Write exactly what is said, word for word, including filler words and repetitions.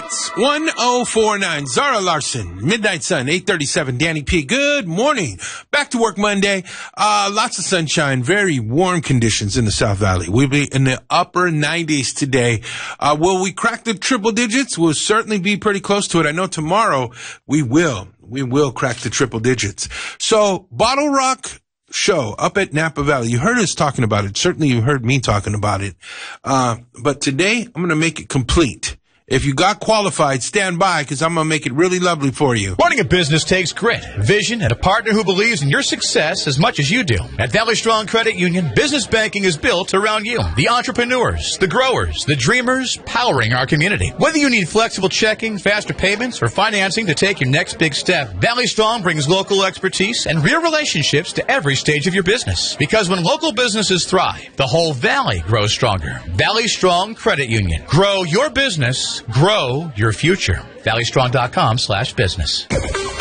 Hits one oh four point nine. Zara Larson, Midnight Sun, eight thirty-seven. Danny P. Good morning. Back to work Monday. Uh, lots of sunshine, very warm conditions in the South Valley. We'll be in the upper nineties today. Uh, will we crack the triple digits? We'll certainly be pretty close to it. I know tomorrow we will. We will crack the triple digits. So, Bottle Rock show up at Napa Valley. You heard us talking about it. Certainly you heard me talking about it. Uh, but today I'm going to make it complete. If you got qualified, stand by because I'm going to make it really lovely for you. Running a business takes grit, vision, and a partner who believes in your success as much as you do. At Valley Strong Credit Union, business banking is built around you. The entrepreneurs, the growers, the dreamers, powering our community. Whether you need flexible checking, faster payments, or financing to take your next big step, Valley Strong brings local expertise and real relationships to every stage of your business. Because when local businesses thrive, the whole valley grows stronger. Valley Strong Credit Union. Grow your business. Grow your future. valley strong dot com slash business.